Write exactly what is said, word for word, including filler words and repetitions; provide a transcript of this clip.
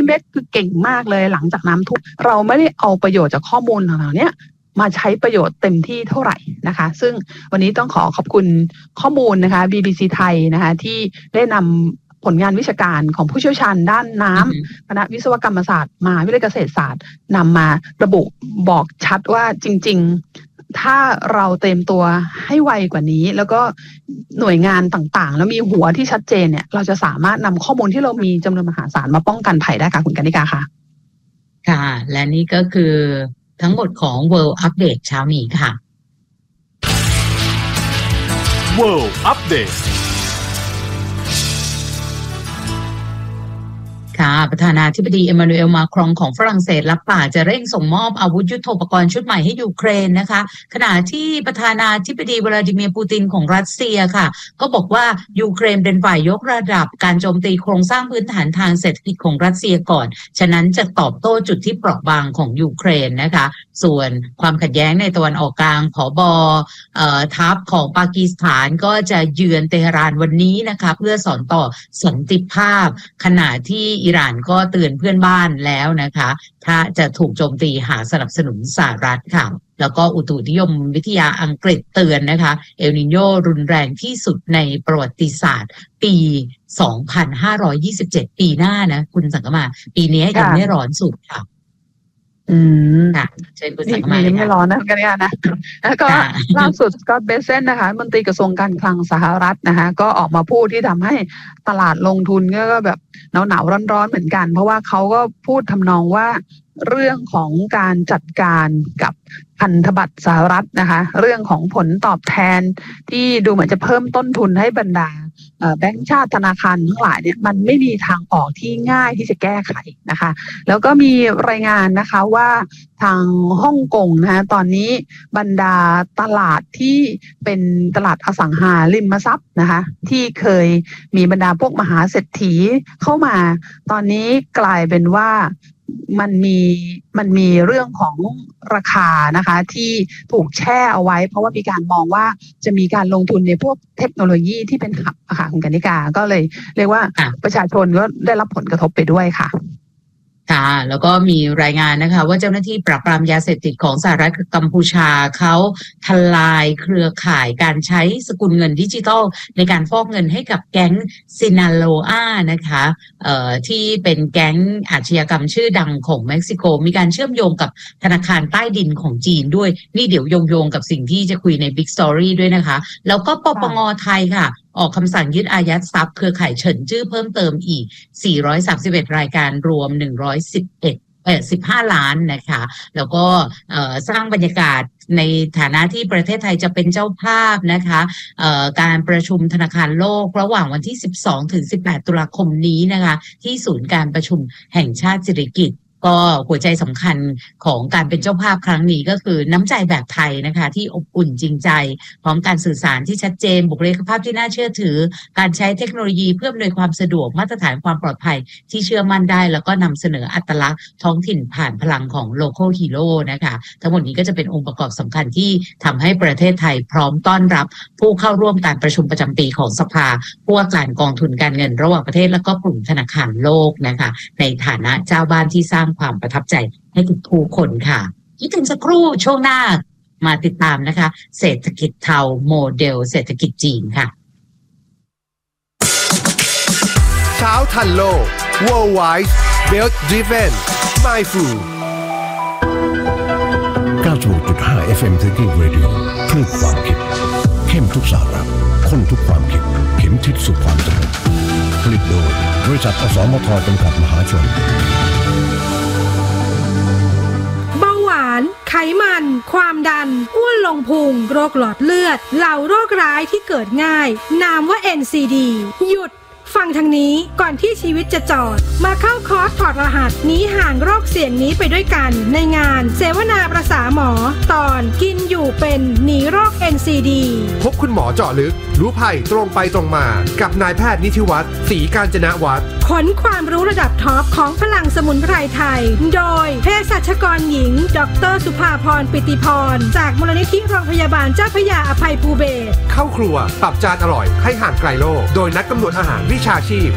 เม็กคือเก่งมากเลยหลังจากน้ำท่วมเราไม่ได้เอาประโยชน์จากข้อมูลเหล่านี้มาใช้ประโยชน์เต็มที่เท่าไหร่นะคะซึ่งวันนี้ต้องขอขอบคุณข้อมูลนะคะ บี บี ซี ไทยนะคะที่ได้นำผลงานวิชาการของผู้เชี่ยวชาญด้านน้ำคณะวิศวกรรมศาสตร์มหาวิทยาลัยเกษตรศาสตร์นำมาระบุบอกชัดว่าจริงๆถ้าเราเตรียมตัวให้ไวกว่านี้แล้วก็หน่วยงานต่างๆแล้วมีหัวที่ชัดเจนเนี่ยเราจะสามารถนำข้อมูลที่เรามีจำนวนมหาศาลมาป้องกันภัยได้ค่ะคุณกนิกาค่ะค่ะและนี่ก็คือทั้งหมดของ World Update เช้านี้ค่ะ World Update ค่ะประธานาธิบดีเอมานูเอลมาครองของฝรั่งเศสรับปากจะเร่งส่งมอบอาวุธยุทโธปกรณ์ชุดใหม่ให้ยูเครนนะคะขณะที่ประธานาธิบดีวลาดิเมียร์ปูตินของรัสเซียค่ะก็บอกว่ายูเครนเป็นฝ่ายยกระดับการโจมตีโครงสร้างพื้นฐานทางเศรษฐกิจของรัสเซียก่อนฉะนั้นจะตอบโต้จุดที่เปราะบางของยูเครนนะคะส่วนความขัดแย้งในตะวันออกกลางผบเอ่อทัพของปากีสถานก็จะเยือนเตหะรานวันนี้นะคะเพื่อสอนต่อสันติภาพขณะที่อิหร่านก็เตือนเพื่อนบ้านแล้วนะคะถ้าจะถูกโจมตีหาสนับสนุนสหรัฐค่ะแล้วก็อุตุนิยมวิทยาอังกฤษเตือนนะคะเอลนิโญรุนแรงที่สุดในประวัติศาสตร์ปีสองพันห้าร้อยยี่สิบเจ็ดปีหน้านะคุณสังกมาปีนี้ยังไม่ร้อนสุดค่ะอืมค่ะเชิญคุณสังกมาเลยค่ะไม่ร้อนนะกันเนี่ยนะแล้วก็ล่าสุดสกอตต์เบเซนนะคะมนตรีกระทรวงการคลังสหรัฐนะคะก็ออกมาพูดที่ทำให้ตลาดลงทุนก็แบบหนาวๆร้อนๆเหมือนกันเพราะว่าเขาก็พูดทำนองว่าเรื่องของการจัดการกับพันธบัตรสหรัฐนะคะเรื่องของผลตอบแทนที่ดูเหมือนจะเพิ่มต้นทุนให้บรรดาแบงก์ชาติธนาคารทั้งหลายเนี่ยมันไม่มีทางออกที่ง่ายที่จะแก้ไขนะคะแล้วก็มีรายงานนะคะว่าทางฮ่องกงนะคะตอนนี้บรรดาตลาดที่เป็นตลาดอสังหาริมทรัพย์นะคะที่เคยมีบรรดาพวกมหาเศรษฐีเข้ามาตอนนี้กลายเป็นว่ามันมีมันมีเรื่องของราคานะคะที่ถูกแช่เอาไว้เพราะว่ามีการมองว่าจะมีการลงทุนในพวกเทคโนโลยีที่เป็นหับอะค่ะคุณกนิกาก็เลยเรียกว่าประชาชนก็ได้รับผลกระทบไปด้วยค่ะค่ะแล้วก็มีรายงานนะคะว่าเจ้าหน้าที่ปราบปรามยาเสพติดของสหรัฐกัมพูชาเขาทลายเครือข่ายการใช้สกุลเงินดิจิทัลในการฟอกเงินให้กับแก๊งซินาโลอานะคะเอ่อที่เป็นแก๊งอาชญากรรมชื่อดังของเม็กซิโกมีการเชื่อมโยงกับธนาคารใต้ดินของจีนด้วยนี่เดี๋ยวโยงโยงกับสิ่งที่จะคุยใน Big Story ด้วยนะคะแล้วก็ปปง.ไทยค่ะออกคำสั่งยึดอายัดทรัพย์เครือข่ายเฉินจื้อเพิ่มเติมอีกสี่ร้อยสามสิบเอ็ดรายการรวมหนึ่งร้อยสิบเอ็ดเอ่อสิบห้าล้านนะคะแล้วก็เอ่อสร้างบรรยากาศในฐานะที่ประเทศไทยจะเป็นเจ้าภาพนะคะเอ่อการประชุมธนาคารโลกระหว่างวันที่สิบสองถึงสิบแปดตุลาคมนี้นะคะที่ศูนย์การประชุมแห่งชาติสิริกิติ์ก็หัวใจสำคัญของการเป็นเจ้าภาพครั้งนี้ก็คือน้ำใจแบบไทยนะคะที่อบอุ่นจริงใจพร้อมการสื่อสารที่ชัดเจนบุคลิกภาพที่น่าเชื่อถือการใช้เทคโนโลยีเพื่ออำนวยความสะดวกมาตรฐานความปลอดภัยที่เชื่อมั่นได้แล้วก็นำเสนออัตลักษณ์ท้องถิ่นผ่านพลังของ Local Hero นะคะทั้งหมดนี้ก็จะเป็นองค์ประกอบสำคัญที่ทำให้ประเทศไทยพร้อมต้อนรับผู้เข้าร่วมการประชุมประจำปีของสภาผู้ว่าการกองทุนการเงินระหว่างประเทศและก็กลุ่มธนาคารโลกนะคะในฐานะเจ้าบ้านที่สร้างความประทับใจให้กับทุกคนค่ะคิดถึงสักครู่ช่วงหน้ามาติดตามนะคะเศรษฐกิจเทาโมเดลเศรษฐกิจจีนค่ะเช้าทันโลก Worldwide Belt Driven Mindful เก้าสิบหกจุดห้า เอฟ เอ็ม Thinking Radio คลื่นความคิดเข้มทุกสาระข้นทุกความคิดเข็มทิศสู่ความสงบผลิตโดยบริษัทอสมทจำกัดมหาชนเบาหวานไขมันความดันอ้วนลงพุงโรคหลอดเลือดเหล่าโรคร้ายที่เกิดง่ายนามว่า เอ็น ซี ดี หยุดฟังทางนี้ก่อนที่ชีวิตจะจอดมาเข้าคอร์สถอดรหัสหนีห่างโรคเสี่ยงนี้ไปด้วยกันในงานเสวนาประสาหมอตอนกินอยู่เป็นหนีโรค เอ็น ซี ดีพบคุณหมอเจาะลึกรู้ภัยตรงไปตรงมากับนายแพทย์นิธิวัฒน์ศรีกาญจนวัฒน์ขนความรู้ระดับท็อปของพลังสมุนไพรไทยโดยเภสัชกรหญิงดร.สุภาพรปิติพรจากมูลนิธิโรงพยาบาลเจ้าพระยาอภัยภูเบศรเข้าครัวปรับจานอร่อยให้ห่างไกลโรคโดยนักกำหนดอาหารวิชาชีพ